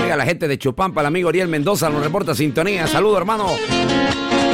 a la gente de Chupampa, el amigo Ariel Mendoza nos reporta sintonía. Saludos, hermano.